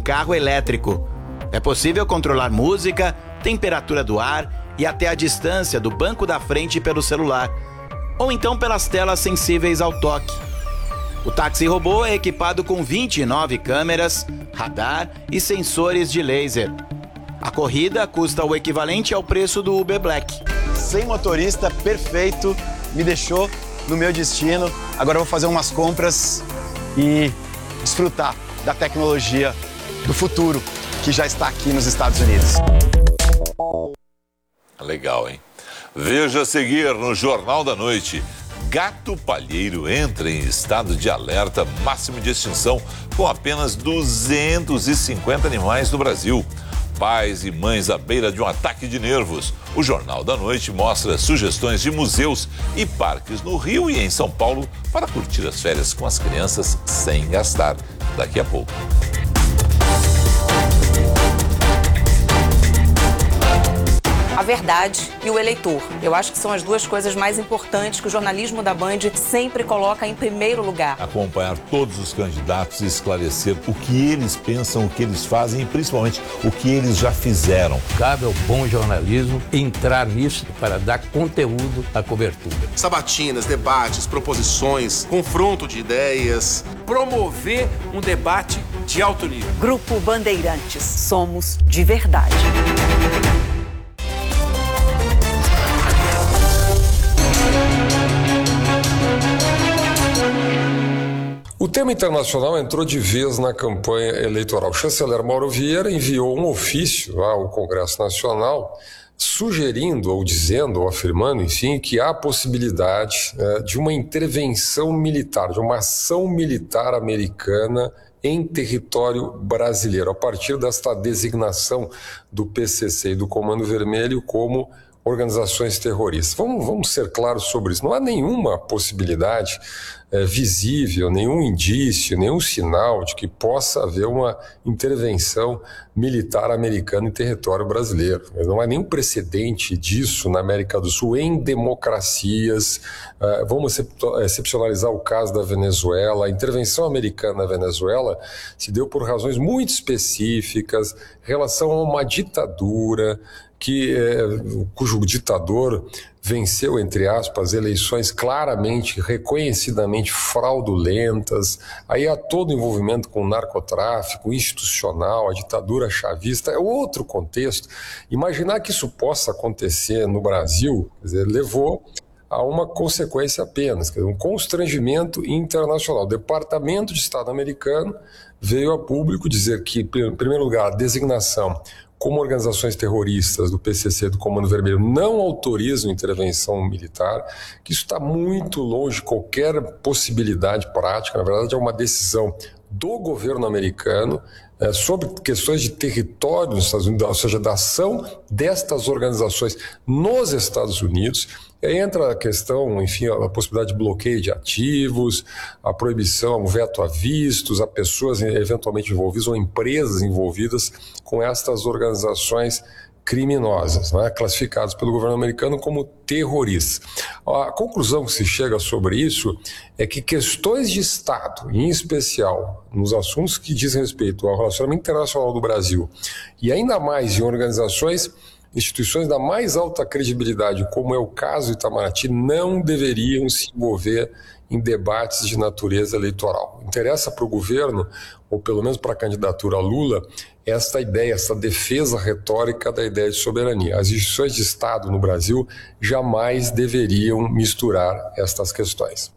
carro elétrico. É possível controlar música, temperatura do ar e até a distância do banco da frente pelo celular, ou então pelas telas sensíveis ao toque. O táxi robô é equipado com 29 câmeras, radar e sensores de laser. A corrida custa o equivalente ao preço do Uber Black. Sem motorista, perfeito, me deixou no meu destino. Agora eu vou fazer umas compras e desfrutar da tecnologia do futuro que já está aqui nos Estados Unidos. Legal, hein? Veja a seguir no Jornal da Noite. Gato palheiro entra em estado de alerta máximo de extinção com apenas 250 animais no Brasil. Pais e mães à beira de um ataque de nervos. O Jornal da Noite mostra sugestões de museus e parques no Rio e em São Paulo para curtir as férias com as crianças sem gastar. Daqui a pouco. A verdade e o eleitor. Eu acho que são as duas coisas mais importantes que o jornalismo da Band sempre coloca em primeiro lugar. Acompanhar todos os candidatos e esclarecer o que eles pensam, o que eles fazem e principalmente o que eles já fizeram. Cabe ao bom jornalismo entrar nisso para dar conteúdo à cobertura. Sabatinas, debates, proposições, confronto de ideias. Promover um debate de alto nível. Grupo Bandeirantes. Somos de verdade. O tema internacional entrou de vez na campanha eleitoral. O chanceler Mauro Vieira enviou um ofício ao Congresso Nacional sugerindo, ou dizendo, ou afirmando, enfim, que há possibilidade de uma intervenção militar, de uma ação militar americana em território brasileiro, a partir desta designação do PCC e do Comando Vermelho como organizações terroristas. Vamos ser claros sobre isso. Não há nenhuma possibilidade visível, nenhum indício, nenhum sinal de que possa haver uma intervenção militar americana em território brasileiro. Não há nenhum precedente disso na América do Sul em democracias. Vamos excepcionalizar o caso da Venezuela. A intervenção americana na Venezuela se deu por razões muito específicas, em relação a uma ditadura, cujo ditador venceu, entre aspas, eleições claramente, reconhecidamente fraudulentas. Aí há todo o envolvimento com o narcotráfico institucional, a ditadura chavista, é outro contexto. Imaginar que isso possa acontecer no Brasil, quer dizer, levou a uma consequência apenas, quer dizer, um constrangimento internacional. O Departamento de Estado americano veio a público dizer que, em primeiro lugar, a designação como organizações terroristas do PCC, do Comando Vermelho, não autorizam intervenção militar, que isso está muito longe de qualquer possibilidade prática. Na verdade, é uma decisão do governo americano sobre questões de território nos Estados Unidos, ou seja, da ação destas organizações nos Estados Unidos. E aí entra a questão, enfim, a possibilidade de bloqueio de ativos, a proibição, o veto a vistos, a pessoas eventualmente envolvidas ou empresas envolvidas com estas organizações criminosas, né, classificadas pelo governo americano como terroristas. A conclusão que se chega sobre isso é que questões de Estado, em especial nos assuntos que dizem respeito ao relacionamento internacional do Brasil, e ainda mais em instituições da mais alta credibilidade, como é o caso do Itamaraty, não deveriam se envolver em debates de natureza eleitoral. Interessa para o governo, ou pelo menos para a candidatura Lula, esta ideia, essa defesa retórica da ideia de soberania. As instituições de Estado no Brasil jamais deveriam misturar estas questões.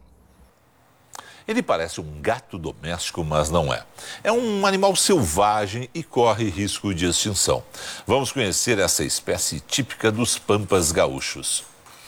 Ele parece um gato doméstico, mas não é. É um animal selvagem e corre risco de extinção. Vamos conhecer essa espécie típica dos pampas gaúchos.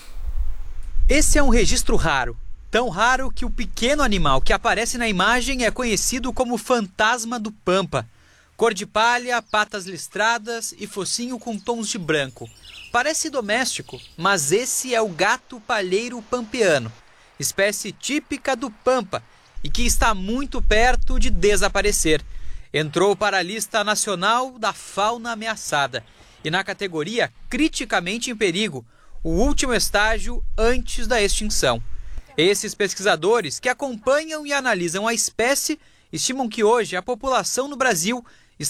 Esse é um registro raro. Tão raro que o pequeno animal que aparece na imagem é conhecido como fantasma do pampa. Cor de palha, patas listradas e focinho com tons de branco. Parece doméstico, mas esse é o gato palheiro pampeano, espécie típica do Pampa e que está muito perto de desaparecer. Entrou para a lista nacional da fauna ameaçada e na categoria criticamente em perigo, o último estágio antes da extinção. Esses pesquisadores que acompanham e analisam a espécie estimam que hoje a população no Brasil